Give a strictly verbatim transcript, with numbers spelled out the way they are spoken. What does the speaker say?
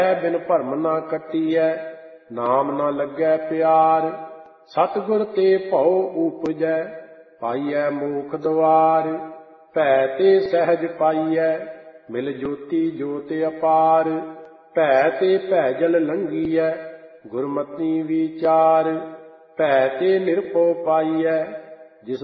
ਬਿਨ ਭਰਮ ਨਾ ਕੱਟੀਐ, ਨਾਮ ਨਾ ਲੱਗੈ ਪਿਆਰ। ਸਤਿਗੁਰ ਤੇ ਭਉ ਊਪਜੈ, ਪਾਈਐ ਮੋਖ ਦੁਆਰ। ਭੈ ਤੇ ਸਹਿਜ ਪਾਈਐ, ਮਿਲ ਜੋਤੀ ਜੋਤਿ ਅਪਾਰ। ਭੈ ਤੇ ਭੈਜਲ ਲੰਘੀਐ, ਗੁਰਮਤਿ ਵਿਚਾਰ। ਭੈ ਤੇ ਨਿਰਭਉ ਪਾਈਐ,